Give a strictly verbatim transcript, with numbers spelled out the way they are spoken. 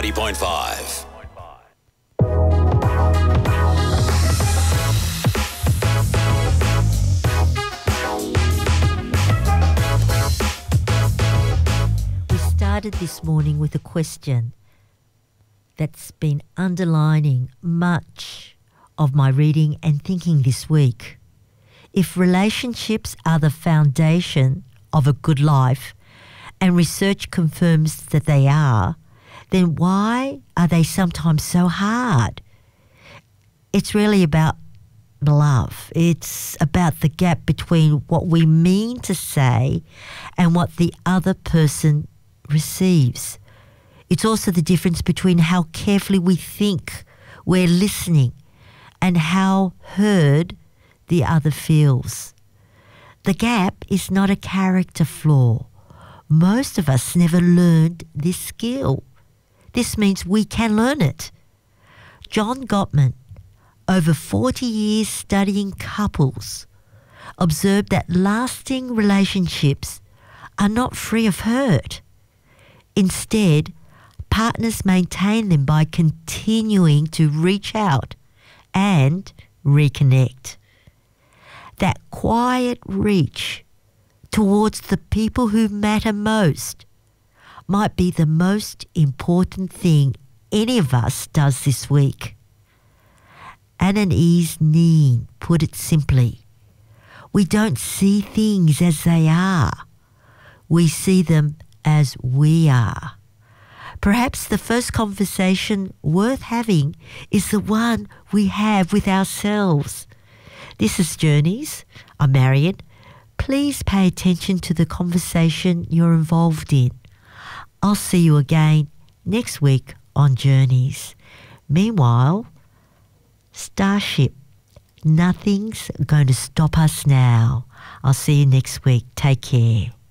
ninety point five. We started this morning with a question that's been underlining much of my reading and thinking this week. If relationships are the foundation of a good life, and research confirms that they are, then why are they sometimes so hard? It's really about love. It's about the gap between what we mean to say and what the other person receives. It's also the difference between how carefully we think we're listening and how heard the other feels. The gap is not a character flaw. Most of us never learned this skill. This means we can learn it. John Gottman, over forty years studying couples, observed that lasting relationships are not free of hurt. Instead, partners maintain them by continuing to reach out and reconnect. That quiet reach towards the people who matter most might be the most important thing any of us does this week. Ananias Nin put it simply, we don't see things as they are. We see them as we are. Perhaps the first conversation worth having is the one we have with ourselves. This is Journeys. I'm Marion. Please pay attention to the conversation you're involved in. I'll see you again next week on Journeys. Meanwhile, Starship, nothing's going to stop us now. I'll see you next week. Take care.